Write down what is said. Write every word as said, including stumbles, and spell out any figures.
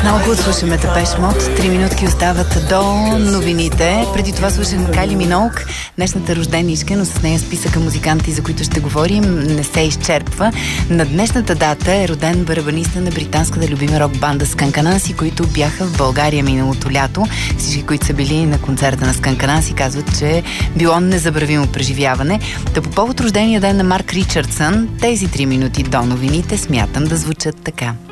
Много слушаме Депеш Мод. Три минутки остават до новините. Преди това слушахме Кайли Миноуг, днешната рожденичка, но с нея списъка музиканти, за които ще говорим, не се изчерпва. На днешната дата е роден барабаниста на британската любима рок банда Skunk Anansi, които бяха в България миналото лято. Всички, които са били на концерта на Skunk Anansi, казват, че било незабравимо преживяване. Та по повод рождения ден на Марк Ричардсън, тези три минути до новините смятам да звучат така.